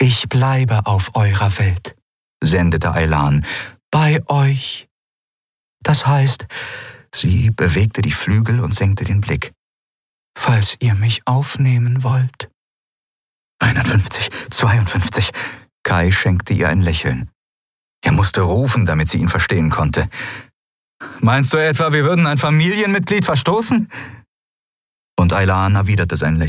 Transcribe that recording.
Ich bleibe auf eurer Welt, sendete Aylan, bei euch. Das heißt, sie bewegte die Flügel und senkte den Blick. Falls ihr mich aufnehmen wollt. 51, 52. Kai schenkte ihr ein Lächeln. Er musste rufen, damit sie ihn verstehen konnte. Meinst du etwa, wir würden ein Familienmitglied verstoßen? Und Aylan erwiderte sein Lächeln.